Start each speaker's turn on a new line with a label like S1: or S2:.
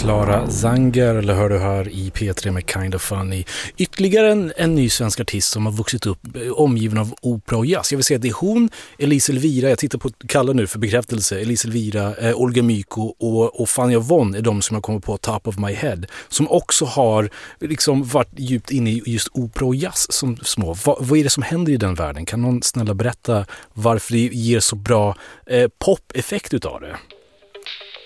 S1: Clara Zanger, eller hör du här i P3 med Kind of Funny. Ytterligare en ny svensk artist som har vuxit upp omgiven av opera och jazz. Jag vill säga att det är hon, Elise Elvira, jag tittar på Kalle nu för bekräftelse, Elise Elvira, Olga Myko och Fania Von är de som jag kommer på top of my head. Som också har liksom varit djupt inne i just opera och jazz som små. Vad är det som händer i den världen? Kan någon snälla berätta varför det ger så bra pop-effekt utav det?